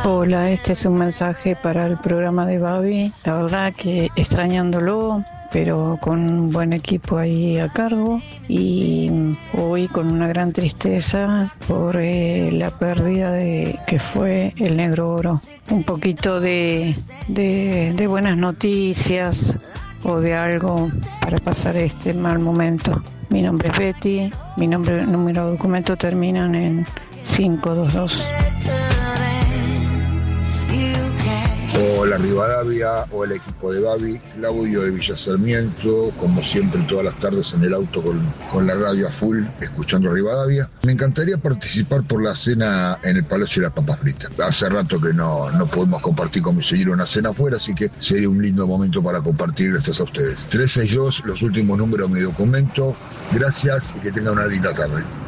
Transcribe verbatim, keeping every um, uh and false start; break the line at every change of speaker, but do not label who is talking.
Hola, este es un mensaje para el programa de Babi. La verdad que extrañándolo, pero con un buen equipo ahí a cargo, y hoy con una gran tristeza por eh, la pérdida de que fue el Negro Oro. Un poquito de, de, de buenas noticias o de algo para pasar este mal momento. Mi nombre es Betty, mi nombre, número de documento terminan en cinco dos dos.
Hola Rivadavia, o el equipo de Babi, Claudio de Villa Sarmiento, como siempre todas las tardes en el auto con, con la radio a full, escuchando Rivadavia. Me encantaría participar por la cena en el Palacio de las Papas Fritas. Hace rato que no, no podemos compartir con mi señora una cena afuera, así que sería un lindo momento para compartir gracias a ustedes. trescientos sesenta y dos, los últimos números de mi documento. Gracias y que tengan una linda tarde.